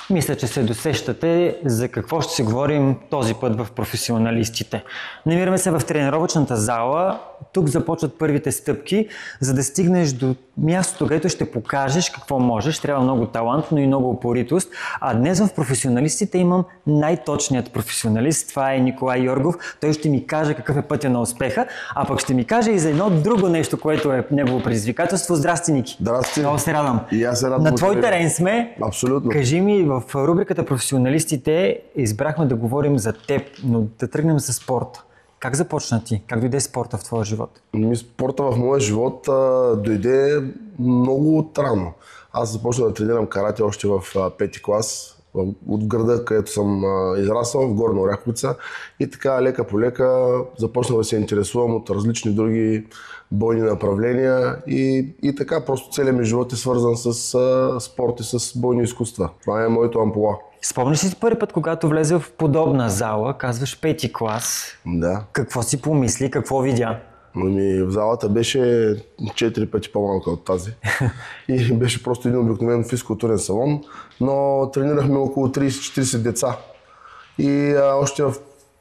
Мисля, че се досещате за какво ще си говорим този път в професионалистите. Намираме се в тренировъчната зала. Тук започват първите стъпки, за да стигнеш до мястото, където ще покажеш какво можеш. Трябва много талант, но и много упоритост. А днес в професионалистите имам най-точният професионалист. Това е Николай Йоргов. Той ще ми каже какъв е пътя на успеха, а пък ще ми каже и за едно друго нещо, което е негово предизвикателство. Здрасти, Ники. Здрасти. Много се радвам. И аз се радвам. На твой терен сме. Абсолютно. Кажи ми, в рубриката професионалистите избрахме да говорим за теб, но да тръгнем за спорта. Как започна ти? Как дойде спорта в твоя живот? Спорта в моя живот дойде много рано. Аз започнах да тренирам карате още в 5-ти клас от града, където съм израсъл, в Горна Оряховица. И така лека по лека започнах да се интересувам от различни други бойни направления и така просто целият ми живот е свързан с спорт и с бойни изкуства. Това е моето ампула. Спомниш ли си първи път, когато влезе в подобна зала, казваш 5-ти клас? Да. Какво си помисли, какво видя? В залата беше 4 пъти по-малка от тази. И беше просто един обикновен физкултурен салон, но тренирахме около 30-40 деца. И още в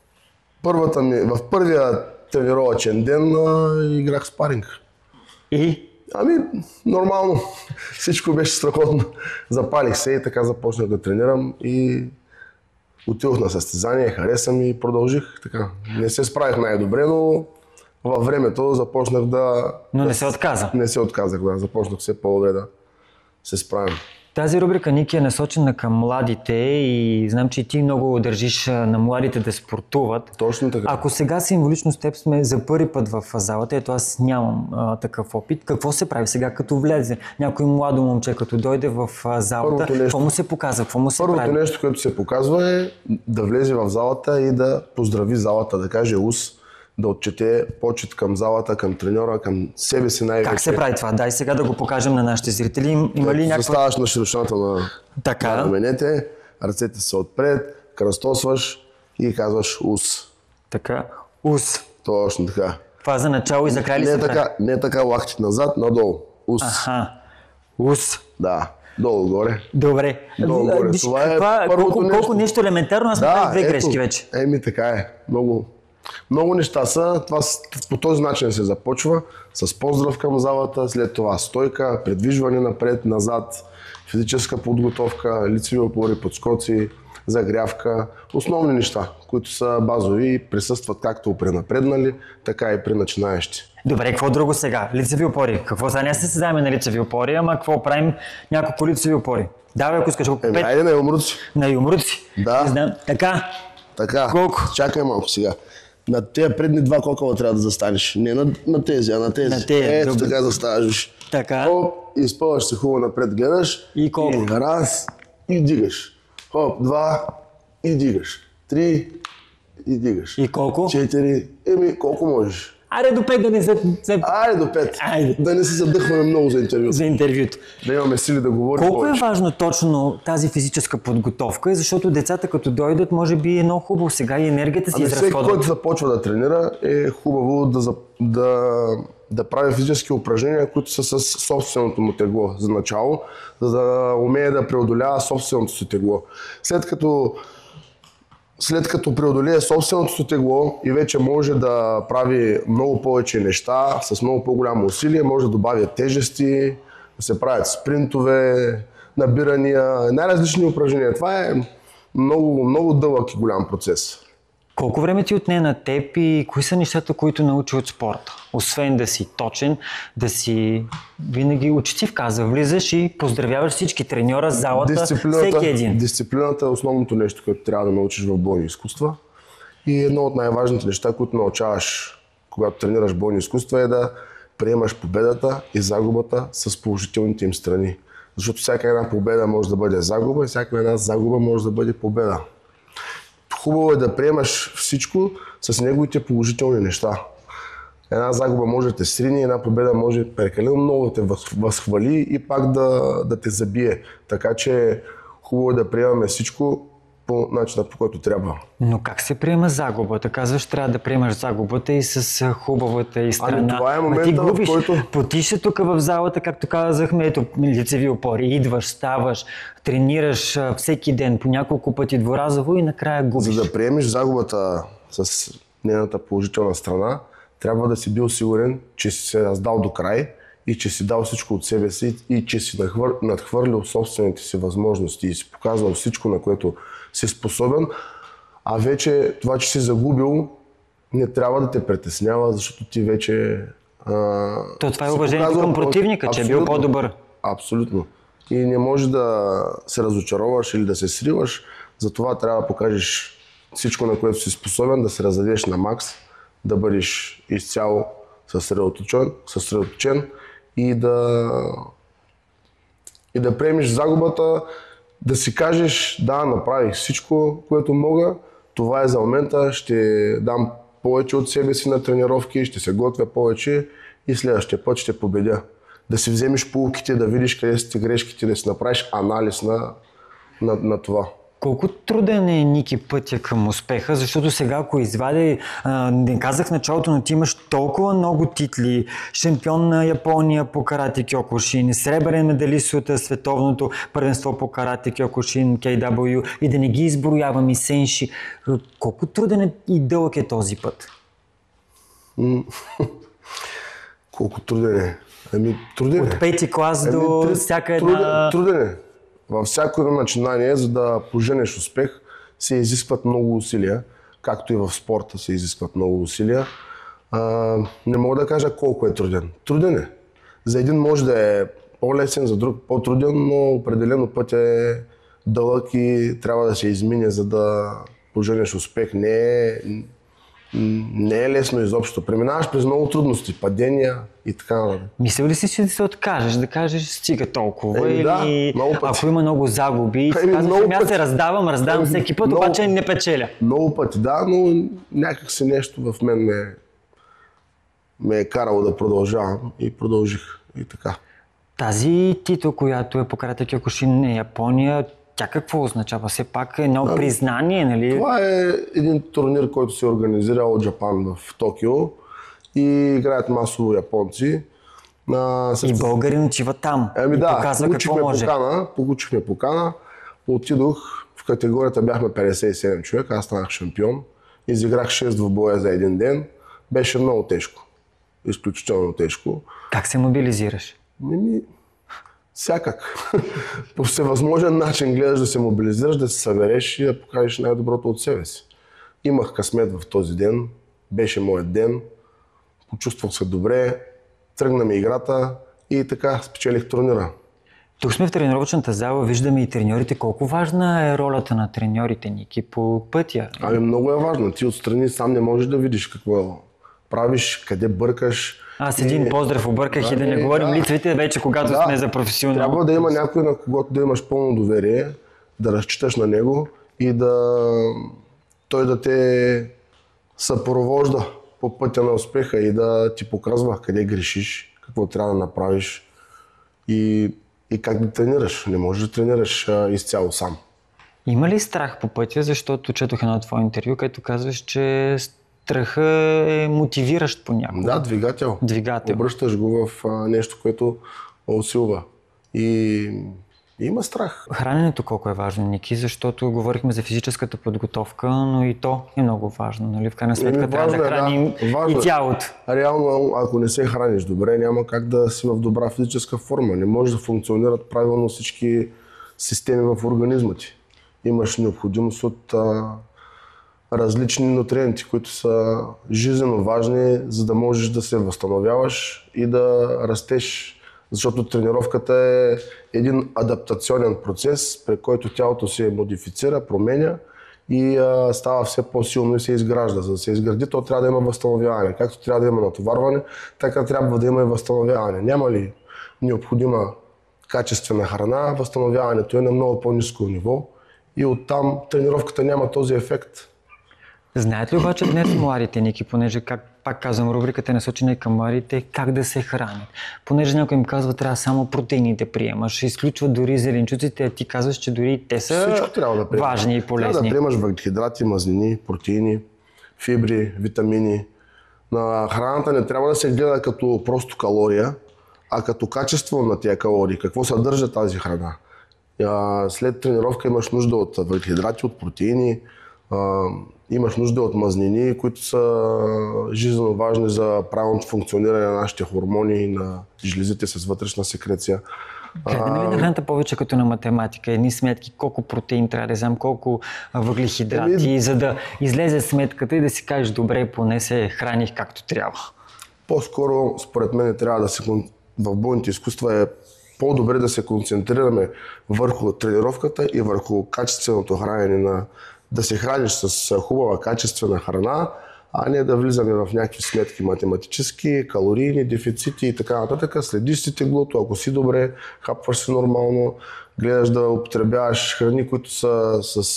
първия тренировъчен ден играх спаринг. И? Нормално. Всичко беше страхотно. Запалих се и така започнах да тренирам и отидох на състезание, хареса ми и продължих така. Не се справих най-добре, но във времето започнах да... Но не се отказа. Не се отказах, да. Започнах все по-добре да се справям. Тази рубрика, Ники, е насочена към младите и знам, че и ти много държиш на младите да спортуват. Точно така. Ако сега символично с теб сме за първи път в залата, ето аз нямам такъв опит, какво се прави сега, като влезе някой младо момче, като дойде в залата, какво му се показва, какво му се прави? Първото нещо, което се показва е да влезе в залата и да поздрави залата, да каже ус, да отчете почет към залата, към треньора, към себе си най-вече. Как се прави това? Дай сега да го покажем на нашите зрители. Има ли някаква... Заставаш на широшината на раменете, ръцете са отпред, кръстосваш и казваш ус. Така, ус. Точно така. Това за начало и за край ли се прави? Не така лактите назад, надолу. Ус. Аха, ус. Да, долу-горе. Добре. Долу-горе. Това е първото нещо. Колко нещо елементарно, аз направих две грешки вече. Така е. Много неща са. Това по този начин се започва. С поздрав към залата, след това стойка, придвижване напред, назад, физическа подготовка, лицеви опори, подскоци, загрявка. Основни неща, които са базови и присъстват както при напреднали, така и при начинаещи. Добре, какво друго сега? Лицеви опори. Какво сега не се създаваме на лицеви опори, ама какво правим няколко лицеви опори? Давай, ако искаш. Айде на юмруци. На юмруци? Да. Не знам. Така. Колко? Чакай малко сега. На тези предни два кокала трябва да застанеш. Не на тези, а на тези. Ето така заставаш. Така. Хоп, изпълваш се хубаво напред, гледаш. И колко? И раз, и дигаш. Хоп, два, и дигаш. 3, и дигаш. И колко? 4, колко можеш. Айде до 5 да не се... Айде до 5. Айде. Да не се задъхваме много за интервюто. За интервюто. Да имаме сили да говорим Колко повече. е важно точно тази физическа подготовка? Защото децата като дойдат, може би е много хубаво сега и енергията си изразходват. Всеки, който започва да тренира, е хубаво да прави физически упражнения, които са с собственото му тегло за начало, за да умее да преодолява собственото си тегло. След като преодолее собственото си тегло и вече може да прави много повече неща, с много по-голямо усилие, може да добавя тежести, да се правят спринтове, набирания, най-различни упражнения. Това е много, много дълъг и голям процес. Колко време ти отне на теб и кои са нещата, които научи от спорта? Освен да си точен, да си винаги учтив, каза, влизаш и поздравяваш всички треньора, залата, всеки един. Дисциплината е основното нещо, което трябва да научиш в бойни изкуства. И едно от най-важните неща, които научаваш, когато тренираш бойни изкуства, е да приемаш победата и загубата с положителните им страни. Защото всяка една победа може да бъде загуба и всяка една загуба може да бъде победа. Хубаво е да приемаш всичко с неговите положителни неща. Една загуба може да те срине, една победа може прекалено много да те възхвали и пак да те забие. Така че хубаво е да приемаме всичко по начина, по който трябва. Но как се приема загубата? Казваш, трябва да приемаш загубата и с хубавата и страна. Това е Ма ти момента, в губиш, който... потише тук в залата, както казахме, ето лицеви опори. Идваш, ставаш, тренираш всеки ден, по няколко пъти дворазово и накрая губиш. За да приемеш загубата с нейната положителна страна, трябва да си бил сигурен, че си се раздал до край и че си дал всичко от себе си и че си надхвърлил собствените си възможности и си показал всичко, на което си способен, а вече това, че си загубил, не трябва да те притеснява, защото ти вече Това е уважението към противника, че е бил по-добър. Абсолютно. И не може да се разочароваш или да се сриваш, затова трябва да покажеш всичко, на което си способен, да се раздадеш на макс, да бъдеш изцяло съсредоточен и да приемеш загубата, да си кажеш, да, направих всичко, което мога, това е за момента, ще дам повече от себе си на тренировки, ще се готвя повече и следващия път ще победя. Да си вземеш поуките, да видиш къде са ти грешките, да си направиш анализ на това. Колко труден е, Ники, пътя към успеха? Защото сега, ако извади, не казах в началото, но ти имаш толкова много титли, шампион на Япония по карате кьокушин, сребърен медалист от световното първенство по карате кьокушин, KW, и да не ги изброявам и сенши. Колко труден е и дълъг е този път? Колко труден е? Труден е. От пети клас до всяка една... Труден е. Във всяко едно начинание, за да поженеш успех, се изискват много усилия, както и в спорта се изискват много усилия. Не мога да кажа колко е труден. Труден е. За един може да е по-лесен, за друг по-труден, но определено път е дълъг и трябва да се измине, за да поженеш успех. Не е лесно изобщо. Преминаваш през много трудности, падения и така нататък. Мислил ли си, че да се откажеш, да кажеш стига толкова? Да, или много пъти. ако има много загуби, казваш, аз се раздавам всеки път, обаче не печеля. Много пъти, да, но някак си нещо в мен ме е карало да продължавам и продължих и така. Тази титла, която е по карате кьокушин на Япония, тя какво означава? Все пак е едно признание, нали? Това е един турнир, който се организира от Japan в Токио и играят масово японци. И българин отива там и показва какво може. Получихме покана, отидох, в категорията бяхме 57 човека, аз станах шампион, изиграх 6 двубоя за един ден, беше много тежко, изключително тежко. Как се мобилизираш? Всякак. По всевъзможен начин гледаш да се мобилизираш, да се събереш и да покажеш най-доброто от себе си. Имах късмет в този ден, беше моят ден, почувствах се добре, тръгна ми играта и така спечелих турнира. Тук сме в тренировъчната зала, виждаме и треньорите. Колко важна е ролята на треньорите, Ники, по пътя? Много е важно. Ти отстрани сам не можеш да видиш какво правиш, къде бъркаш. Аз един поздрав обърках и да не говорим лицевите вече, когато сме за професионал. Трябва да има някой, на когото да имаш пълно доверие, да разчиташ на него и той да те съпровожда по пътя на успеха и да ти показва къде грешиш, какво трябва да направиш и как да тренираш. Не можеш да тренираш изцяло сам. Има ли страх по пътя? Защото четох едно твое интервю, където казваш, че страха е мотивиращ понякога. Да, двигател. Обръщаш го в нещо, което усилва. И има страх. Храненето колко е важно, Ники, защото говорихме за физическата подготовка, но и то е много важно. Нали? В крайна сметка трябва да храним и тялото. Реално, ако не се храниш добре, няма как да си в добра физическа форма. Не може да функционират правилно всички системи в организма ти. Имаш необходимост от различни нутриенти, които са жизненно важни, за да можеш да се възстановяваш и да растеш. Защото тренировката е един адаптационен процес, при който тялото се модифицира, променя и става все по-силно и се изгражда. За да се изгради, то трябва да има възстановяване. Както трябва да има натоварване, така трябва да има и възстановяване. Няма ли необходима качествена храна, възстановяването е на много по-ниско ниво и оттам тренировката няма този ефект. Знаят ли обаче днес младите, Ники, понеже пак казвам, рубриката е насочена и към младите, как да се хранят. Понеже някой им казва, трябва само протеините приемаш, изключват дори зеленчуците, а ти казваш, че дори и те са Всичко трябва да приемаш. важни и полезни. Трябва да приемаш въглехидрати, мазнини, протеини, фибри, витамини. На храната не трябва да се гледа като просто калория, а като качество на тия калории. Какво съдържа тази храна? След тренировка имаш нужда от въглехидрати, от протеини, имаш нужда от мазнини, които са жизненно важни за правилното функциониране на нашите хормони, на жлезите с вътрешна секреция. Гледаме ли на храната повече като на математика? Едни сметки, колко протеин трябва да вземам, колко въглехидрати, за да излезе сметката и да си кажеш, добре, поне се храних както трябва. По-скоро, според мен, трябва да се в бойните изкуства е по-добре да се концентрираме върху тренировката и върху качественото хранене, да се храниш с хубава качествена храна, а не да влизаме в някакви сметки математически, калорийни дефицити и така нататък. Следиш си теглото, ако си добре, хапваш се нормално, гледаш да употребяваш храни, които са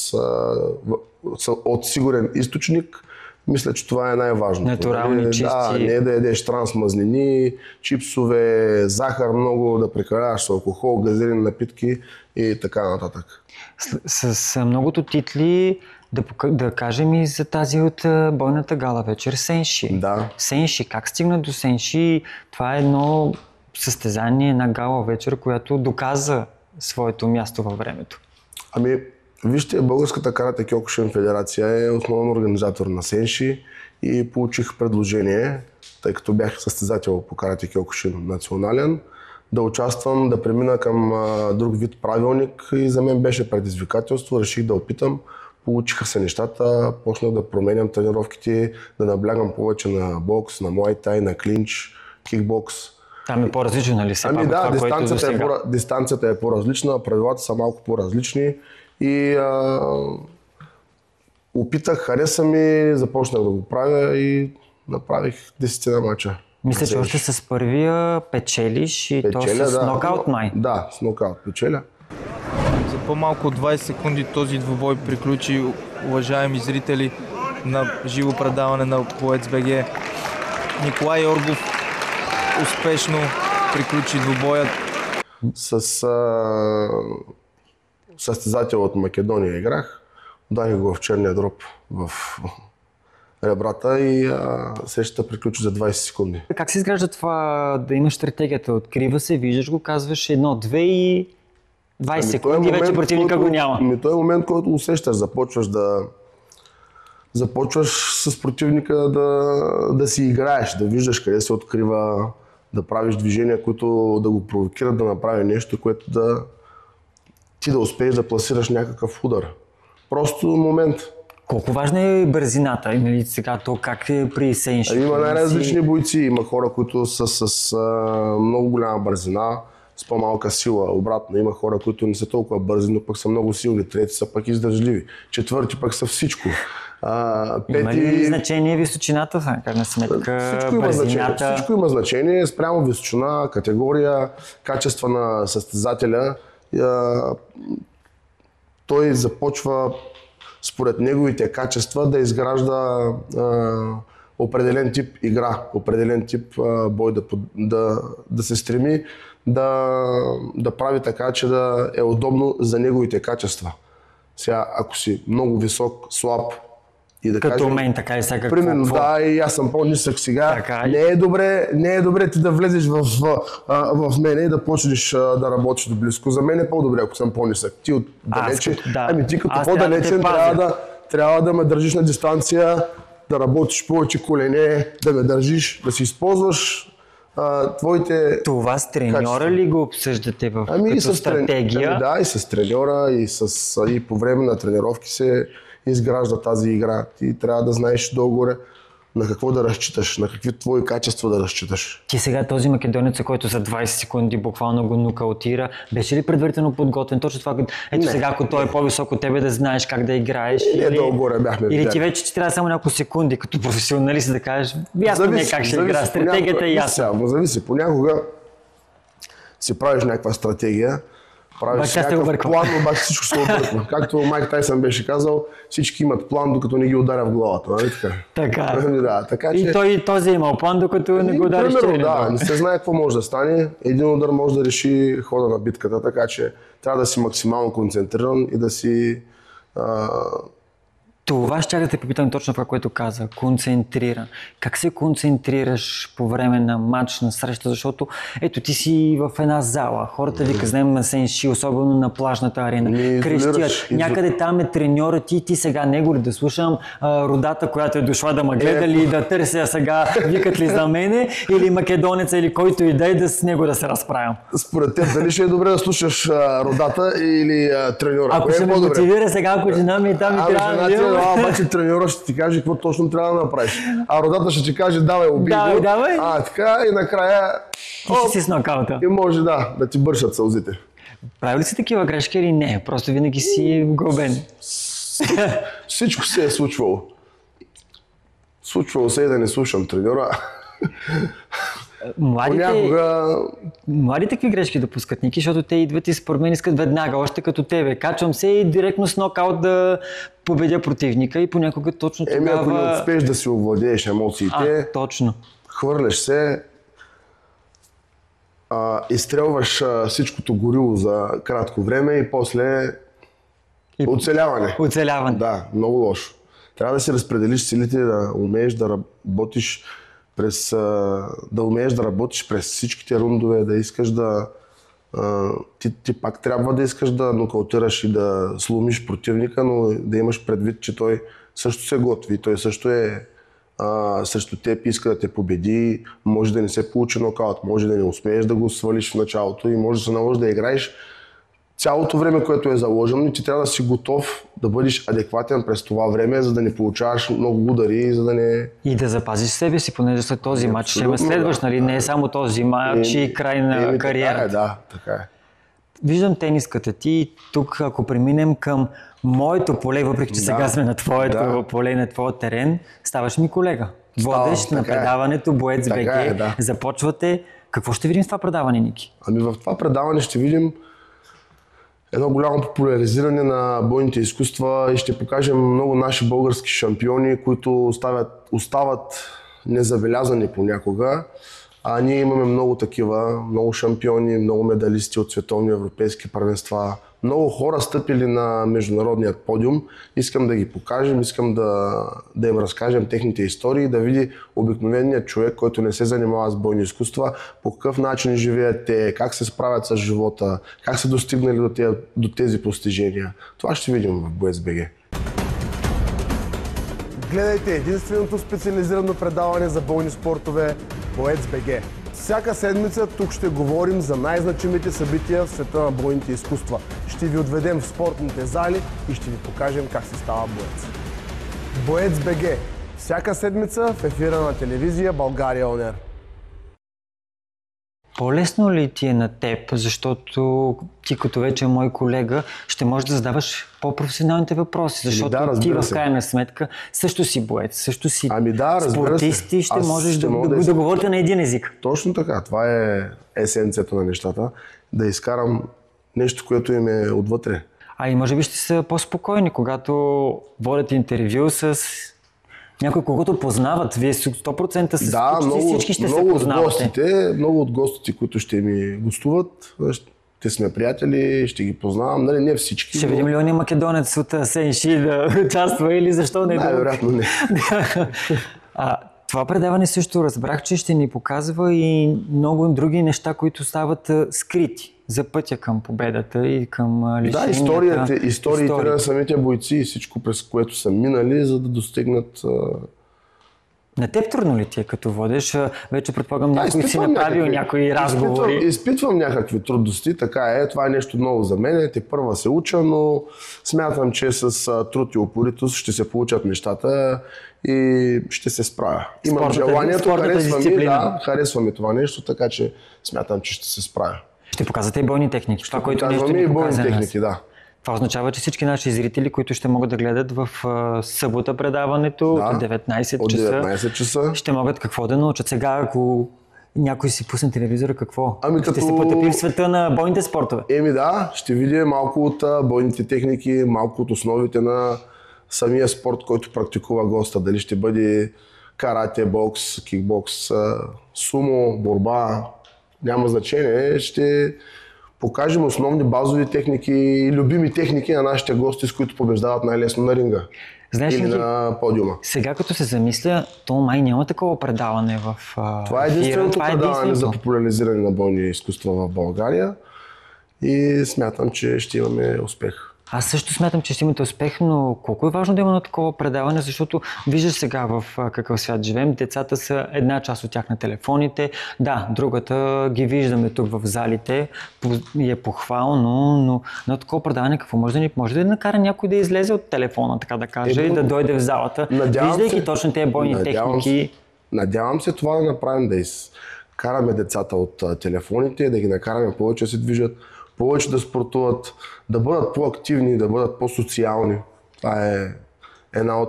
от сигурен източник. Мисля, че това е най-важно. Натурални, чисти. Да, не да ядеш трансмазнини, чипсове, захар много, да прекаляваш с алкохол, газирани напитки и така нататък. С многото титли, да кажем и за тази от бойната гала вечер, Сенши. Да. Сенши, как стигна до Сенши? Това е едно състезание, една гала вечер, която доказа своето място във времето. Вижте, Българската карате кьокушин федерация е основен организатор на Сенши и получих предложение, тъй като бях състезател по карате кьокушин национален, да участвам, да премина към друг вид правилник и за мен беше предизвикателство, реших да опитам. Получиха се нещата, почнах да променям тренировките, да наблягам повече на бокс, на муай-тай, на клинч, кикбокс. Там е по-различно, нали? Дистанцията е по-различна, правилата са малко по-различни и опитах, хареса ми, започнах да го правя и направих 10 мача. Мисля, че още с първия печелиш и то с нокаут май. Да, с нокаут печеля. За по-малко от 20 секунди този двубой приключи, уважаеми зрители на живо предаване на Боец.бг. Николай Йоргов успешно приключи двубоят. С състезател от Македония играх, ударих го в черния дроб в ребрата и срещата приключи за 20 секунди. Как се изгражда това да имаш стратегията? Открива се, виждаш го, казваш 1-2 и 20 секунди, вече противника го няма. Той е момент, който усещаш, започваш с противника да си играеш, да виждаш къде се открива, да правиш движения, които да го провокират да направи нещо, което ти да успееш да пласираш някакъв удар. Просто момент. Колко важна е бързината? Нали, сега то как е при Сенши? Има най-различни бойци. Има хора, които са с много голяма бързина, с по-малка сила. Обратно, има хора, които не са толкова бързи, но пък са много силни. Трети са пък издържливи. Четвърти пък са всичко. Има ли значение височината, в крайна сметка, бързината? Всичко има значение. Спрямо височина, категория, качество на състезателя. Той започва според неговите качества да изгражда определен тип игра, определен тип бой, да се стреми да прави така, че да е удобно за неговите качества. Сега, ако си много висок, слаб и да като кажем, мен, така и сега примерно, да, и аз съм по-нисък сега, така, не е добре ти да влезеш в мене и да почнеш да работиш доблизко. За мен е по-добре, ако съм по-нисък. Ти отдалече, ти като по-далечен трябва да ме държиш на дистанция, да работиш повече колене, да ме държиш, да си използваш твоите. Това с треньора ли го обсъждате като стратегия? Да, и с треньора, и по време на тренировки се изгражда тази игра. Ти трябва да знаеш долу-горе на какво да разчиташ, на какви твои качества да разчиташ. Ти сега този македонец, който за 20 секунди буквално го нокаутира, беше ли предварително подготвен? Точно това, ето сега, ако той е по-висок от тебе, да знаеш как да играеш. Долу-горе бяхме или ти вече трябва само няколко секунди, като професионалист да кажеш, ясно не как ще игра, стратегията е ясна. Зависи, понякога си правиш някаква стратегия, Правиш Бак, тя сте някакъв объркал. план, обаче всичко се обърква. Както Майк Тайсън беше казал, всички имат план, докато не ги ударя в главата. Нали така? Така. Да, така че... И този е имал план, докато не го удариш Примерно, черния да, дрон. не се знае какво може да стане. Един удар може да реши хода на битката, така че трябва да си максимално концентриран и да си... Това ще да те попитам точно това, което каза. Концентриран. Как се концентрираш по време на матч, на среща, защото ето ти си в една зала. Хората ви казвам на Сенши, особено на плажната арена. Крещят. Някъде там е треньорът ти сега него ли да слушам родата, която е дошла да ме гледа ли, да търся сега, викат ли за мене, или македонеца, или който и да е, да с него да се разправям. Според теб, дали ще е добре да слушаш родата или треньора? Ако ще ме мотивира сега, ако жена ми там и трябва да обаче треньора ще ти каже какво точно трябва да направиш. А родата ще ти каже, давай, убий го. Давай. Така и накрая... Ти ще си с нокаута. И може да ти бършат сълзите. Прави ли си такива грешки или не? Просто винаги си глобен. Всичко се е случвало. Случвало се и да не слушам треньора. Младите какви грешки допускат, Ники, защото те идват и според мен искат веднага, още като тебе. Качвам се и директно с нокаут да победя противника и понякога точно тогава... Ако не успееш да си овладееш емоциите, точно. Хвърляш се, изстрелваш всичкото горило за кратко време и после оцеляване. Оцеляване. Да, много лошо. Трябва да си разпределиш силите, да умееш да работиш през всичките рундове, да искаш да... Ти пак трябва да искаш да нокаутираш и да сломиш противника, но да имаш предвид, че той също се готви. Той също е срещу теб, иска да те победи, може да не се получи нокаут, може да не успееш да го свалиш в началото и може да се наложи да играеш цялото време, което е заложено, и ти трябва да си готов да бъдеш адекватен през това време, за да не получаваш много удари, за да не... И да запазиш себе си, понеже след този матч ще ме следваш, нали? Не е само този матч и край на кариерата. Така е. Виждам тениската ти. Тук, ако преминем към моето поле, въпреки че сега сме на твоето поле, на твоя терен, ставаш ми колега. Водещ на предаването Боец БГ. Започвате. Какво ще видим в това предаване, Ники? Ами в това предаване ще видим едно голямо популяризиране на бойните изкуства и ще покажем много наши български шампиони, които остават незабелязани понякога. А ние имаме много такива, много шампиони, много медалисти от световни европейски първенства. Много хора стъпили на международният подиум. Искам да ги покажем, искам да им разкажем техните истории, да види обикновеният човек, който не се занимава с бойни изкуства, по какъв начин живеят те, как се справят с живота, как са достигнали до тези постижения. Това ще видим в Боец БГ. Гледайте единственото специализирано предаване за бойни спортове Боец БГ. Всяка седмица тук ще говорим за най-значимите събития в света на бойните изкуства. Ще ви отведем в спортните зали и ще ви покажем как се става боец. Боец БГ. Всяка седмица в ефира на телевизия България ОНЕР. По-лесно ли ти е на теб, защото ти като вече мой колега ще можеш да задаваш по-професионалните въпроси, защото ти в крайна сметка също си боец, също си спортист и ще можеш да говорите на един език. Точно така, това е есенцията на нещата, да изкарам нещо, което им е отвътре. А и може би ще са по-спокойни, когато водят интервю с някой, когото познават. Вие 100% всички ще се познавате. Много от гостите, които ще ми гостуват, ще сме приятели, ще ги познавам. Нали, не всички. Ще видим ли ония македонец от Сенши да участва или защо не? Най-вероятно не. Това предаване също разбрах, че ще ни показва и много други неща, които стават скрити за пътя към победата и към лишенията. Да, историите на самите бойци и всичко, през което са минали, за да достигнат... На теб трудно ли ти е като водиш? Вече предполагам някой си направил някои разговори. Изпитвам някакви трудности, така е. Това е нещо ново за мен. Тепърва се уча, но смятам, че с труд и упоритост ще се получат нещата и ще се справя. Имам желанието, харесва ми това нещо, така че смятам, че ще се справя. Ще показвате и бойни техники. Ще показваме и бойни техники, да. Това означава, че всички наши зрители, които ще могат да гледат в събота предаването от 19 часа, ще могат какво да научат. Сега, ако някой си пусне телевизора, какво? Ами Ще като- се потъпи в света на бойните спортове. Да, ще види малко от бойните техники, малко от основите на самия спорт, който практикува госта. Дали ще бъде карате, бокс, кикбокс, сумо, борба, няма значение. Ще покажем основни базови техники и любими техники на нашите гости, с които побеждават най-лесно на ринга Знаеш или ли, на подиума. сега като се замисля, то май няма такова предаване в Това е ефира. единственото Това е предаване за единственото. популяризиране на бойни изкуства в България и смятам, че ще имаме успех. Аз също смятам, че ще имате успех, но колко е важно да има на такова предаване, защото виждаш сега в какъв свят живеем, децата са една част от тях на телефоните, да, другата ги виждаме тук в залите и е похвално, но на такова предаване какво може да накара някой да излезе от телефона, така да каже, и да дойде в залата, виждайки точно тези бойни техники. Надявам се това да направим, да изкараме децата от телефоните, да ги накараме повече да се движат, повече да спортуват, да бъдат по-активни, да бъдат по-социални. Това е една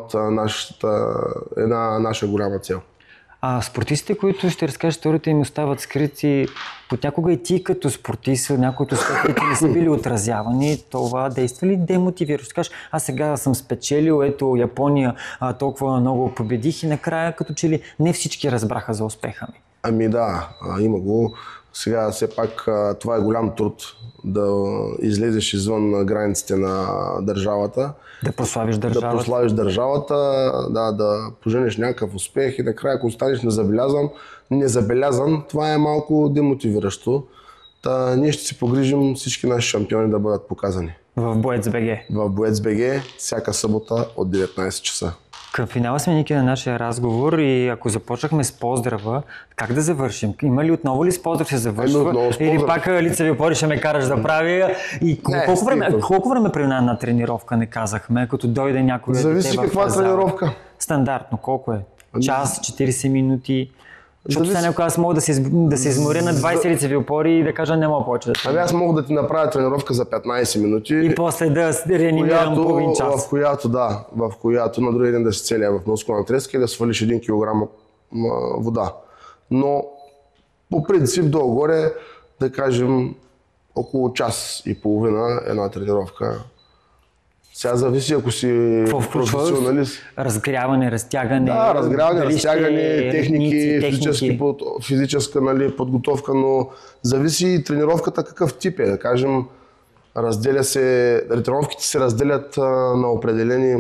наша голяма цел. А спортистите, които ще разкажеш историята им, остават скрити, понякога и ти като спортист, някои от успехите не са били отразявани, това действа ли демотивира? Ще кажеш, аз сега съм спечелил, ето Япония толкова много победих и накрая като че ли не всички разбраха за успеха ми. Ами да, има го. Сега все пак това е голям труд да излезеш извън границите на държавата. Да прославиш държавата. Да прославиш държавата, да поженеш някакъв успех и накрая, ако останеш незабелязан, това е малко демотивиращо. Ние ще се погрижим всички наши шампиони да бъдат показани. В Боец БГ. В Боец БГ всяка събота от 19 часа. Към финала сме, Ники, на нашия разговор и ако започнахме с поздрава, как да завършим? Има ли отново ли с поздрав се завършва? Или пак лицеви опори ще ме караш да правя? И колко време премина на тренировка, не казахме, като дойде някой? Зависи каква тренировка. Стандартно, колко е? Час, 40 минути? Защото сега някога аз мога да се изморя на 20 лицеви опори и да кажа не мога повече да се. Ами аз мога да ти направя тренировка за 15 минути. И после да реанимирам половин час. В която на другия ден да се целя в мускулна треска и да свалиш 1 кг вода. Но по принцип долу-горе, да кажем, около час и половина една тренировка. Сега зависи, ако си професионалист. Разгряване, разтягане. Да, разгряване, разтягане, техники, физическа подготовка, но зависи и тренировката какъв тип е. Да кажем, тренировките се разделят на определени...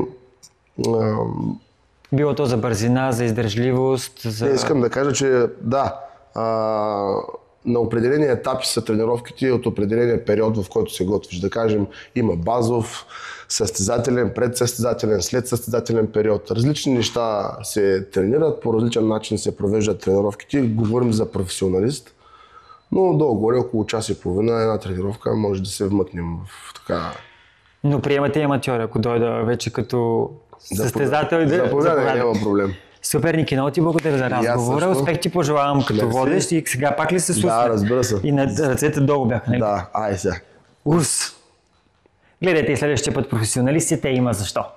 Било то за бързина, за издържливост, за... Искам да кажа, че да, на определени етапи са тренировките от определения период, в който се готвиш. Да кажем, има базов, състезателен, предсъстезателен, следсъстезателен период. Различни неща се тренират, по различен начин се провеждат тренировките. Говорим за професионалист, но долу-горе около час и половина една тренировка може да се вмъкнем в така... Но приемате и аматьори, ако дойда вече като състезател и да... Заповядай, няма проблем. Супер, Ники, много ти благодаря за разговора. Успех ти пожелавам като водещ и сега пак ли се слушне? Да, разбира се. И на ръцете долу бяха, нали? Да, ай сега. Гледайте и следващия път професионалистите, има защо.